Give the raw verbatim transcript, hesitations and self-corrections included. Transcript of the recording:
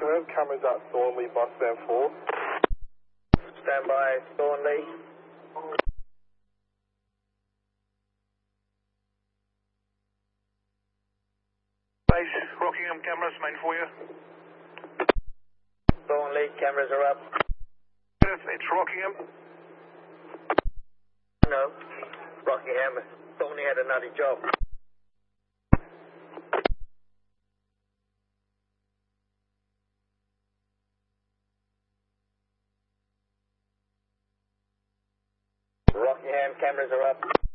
Do we have cameras at Thornley bus stand four? Stand by, Thornley. Base, Rockingham cameras, main for you. Thornley, cameras are up. It's Rockingham. No, Rockingham. Thornley had a nutty job. Rockingham, cameras are up.